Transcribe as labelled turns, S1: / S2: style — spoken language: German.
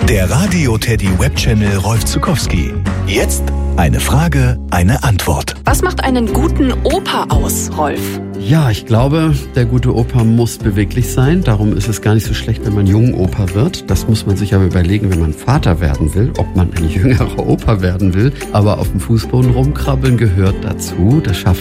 S1: Der Radio Teddy Webchannel Rolf Zuckowski. Jetzt eine Frage, eine Antwort.
S2: Was macht einen guten Opa aus, Rolf?
S3: Ja, ich glaube, der gute Opa muss beweglich sein. Darum ist es gar nicht so schlecht, wenn man Jungopa wird. Das muss man sich aber überlegen, wenn man Vater werden will, ob man ein jüngerer Opa werden will. Aber auf dem Fußboden rumkrabbeln gehört dazu. Das schafft